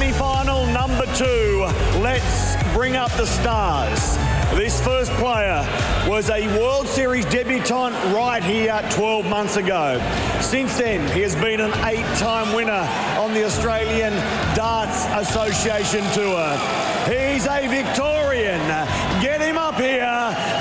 Semi-final number 2. Let's bring up the stars. This first player was a World Series debutant right here 12 months ago. Since then, he has been an 8-time winner on the Australian Darts Association Tour. He's a Victorian. Get him up here.